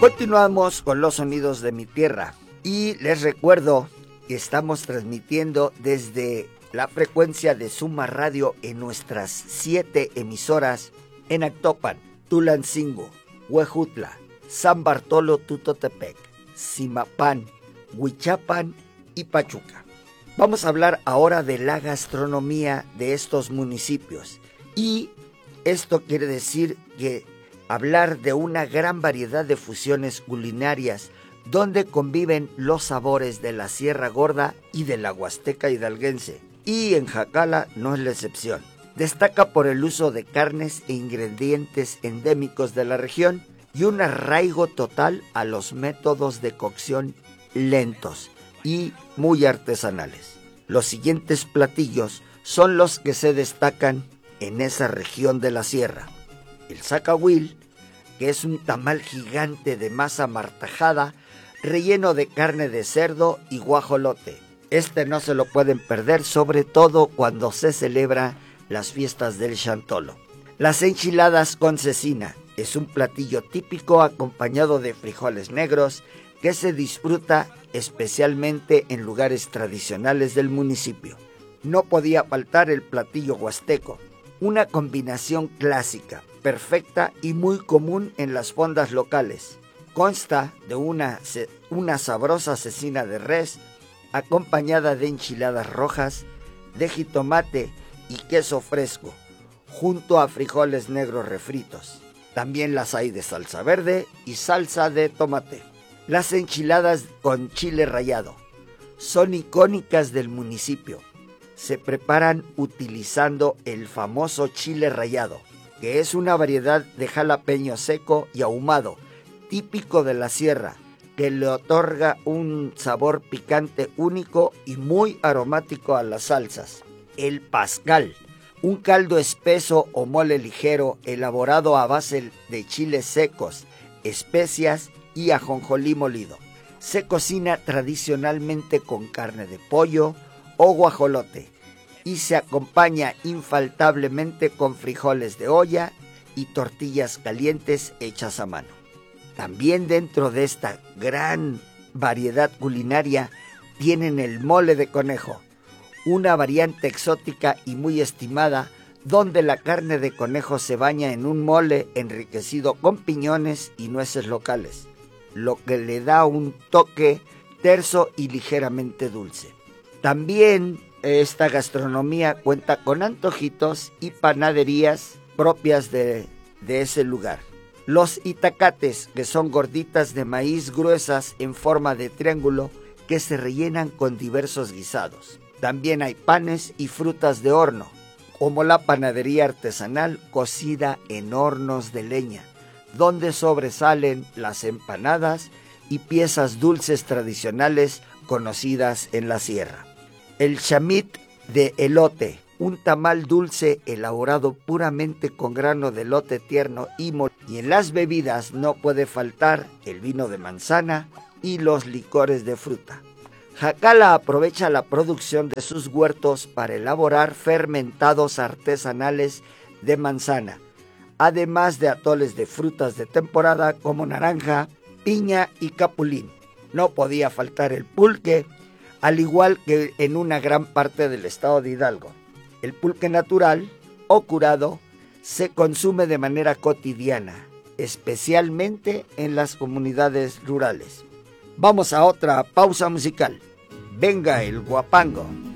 Continuamos con los sonidos de mi tierra y les recuerdo que estamos transmitiendo desde la frecuencia de Suma Radio en nuestras 7 emisoras en Actopan, Tulancingo, Huejutla, San Bartolo Tutotepec, Zimapán, Huichapan y Pachuca. Vamos a hablar ahora de la gastronomía de estos municipios y esto quiere decir que hablar de una gran variedad de fusiones culinarias donde conviven los sabores de la Sierra Gorda y de la Huasteca hidalguense, y en Jacala no es la excepción. Destaca por el uso de carnes e ingredientes endémicos de la región y un arraigo total a los métodos de cocción lentos y muy artesanales. Los siguientes platillos son los que se destacan en esa región de la sierra. El zacahuil, que es un tamal gigante de masa martajada relleno de carne de cerdo y guajolote. Este no se lo pueden perder, sobre todo cuando se celebra las fiestas del Chantolo. Las enchiladas con cecina es un platillo típico acompañado de frijoles negros que se disfruta especialmente en lugares tradicionales del municipio. No podía faltar el platillo huasteco, una combinación clásica, perfecta y muy común en las fondas locales. Consta de una sabrosa cecina de res acompañada de enchiladas rojas, de jitomate y queso fresco, junto a frijoles negros refritos. También las hay de salsa verde y salsa de tomate. Las enchiladas con chile rallado son icónicas del municipio. Se preparan utilizando el famoso chile rallado, que es una variedad de jalapeño seco y ahumado, típico de la sierra, que le otorga un sabor picante único y muy aromático a las salsas. El pascal, un caldo espeso o mole ligero elaborado a base de chiles secos, especias y ajonjolí molido. Se cocina tradicionalmente con carne de pollo o guajolote y se acompaña infaltablemente con frijoles de olla y tortillas calientes hechas a mano. También dentro de esta gran variedad culinaria tienen el mole de conejo, una variante exótica y muy estimada donde la carne de conejo se baña en un mole enriquecido con piñones y nueces locales, lo que le da un toque terso y ligeramente dulce. También esta gastronomía cuenta con antojitos y panaderías propias de ese lugar. Los itacates, que son gorditas de maíz gruesas en forma de triángulo que se rellenan con diversos guisados. También hay panes y frutas de horno, como la panadería artesanal cocida en hornos de leña, donde sobresalen las empanadas y piezas dulces tradicionales conocidas en la sierra. El chamit de elote, un tamal dulce elaborado puramente con grano de elote tierno y en las bebidas no puede faltar el vino de manzana y los licores de fruta. Jacala aprovecha la producción de sus huertos para elaborar fermentados artesanales de manzana, además de atoles de frutas de temporada como naranja, piña y capulín. No podía faltar el pulque, al igual que en una gran parte del estado de Hidalgo. El pulque natural o curado se consume de manera cotidiana, especialmente en las comunidades rurales. Vamos a otra pausa musical. Venga el guapango.